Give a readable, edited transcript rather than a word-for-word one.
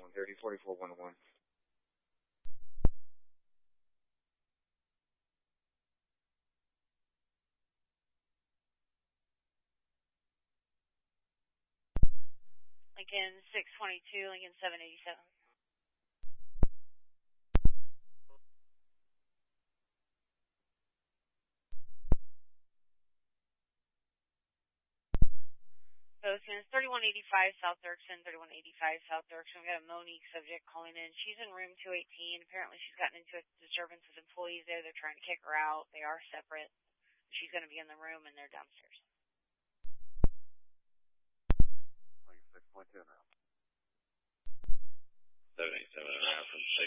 130-4411. Lincoln 622, Lincoln 787. Bozeman 3185 South Dirksen, 3185 South Dirksen. We got a Monique subject calling in. She's in room 218. Apparently she's gotten into a disturbance with employees there. They're trying to kick her out. They are separate. She's going to be in the room and they're downstairs. Lincoln 6.2 now. 787 from 6.